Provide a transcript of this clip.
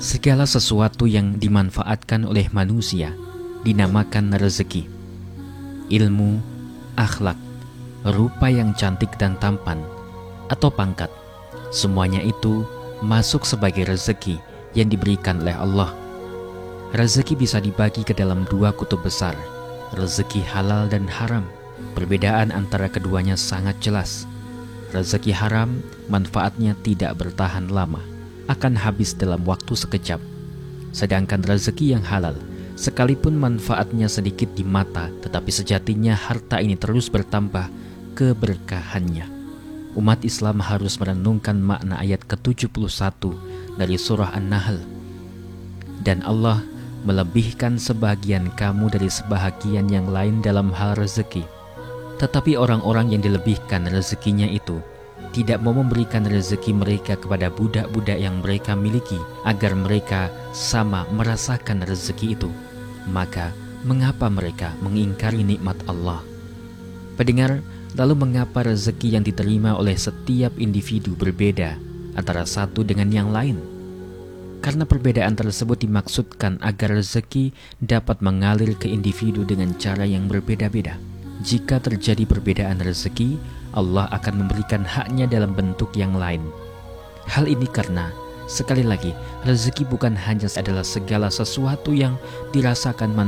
Segala sesuatu yang dimanfaatkan oleh manusia dinamakan rezeki. Ilmu, akhlak, rupa yang cantik dan tampan, atau pangkat, semuanya itu masuk sebagai rezeki yang diberikan oleh Allah. Rezeki bisa dibagi ke dalam dua kutub besar, rezeki halal dan haram. Perbedaan antara keduanya sangat jelas. Rezeki haram manfaatnya tidak bertahan lama, akan habis dalam waktu sekejap. Sedangkan rezeki yang halal, sekalipun manfaatnya sedikit di mata, tetapi sejatinya harta ini terus bertambah keberkahannya. Umat Islam harus merenungkan makna ayat ke-71 dari surah An-Nahl. Dan Allah melebihkan sebagian kamu dari sebahagian yang lain dalam hal rezeki. Tetapi orang-orang yang dilebihkan rezekinya itu tidak mau memberikan rezeki mereka kepada budak-budak yang mereka miliki agar mereka sama merasakan rezeki itu. Maka mengapa mereka mengingkari nikmat Allah? Pendengar, lalu mengapa rezeki yang diterima oleh setiap individu berbeda antara satu dengan yang lain? Karena perbedaan tersebut dimaksudkan agar rezeki dapat mengalir ke individu dengan cara yang berbeda-beda. Jika terjadi perbedaan rezeki, Allah akan memberikan haknya dalam bentuk yang lain. Hal ini karena, sekali lagi, rezeki bukan hanya adalah segala sesuatu yang dirasakan manusia,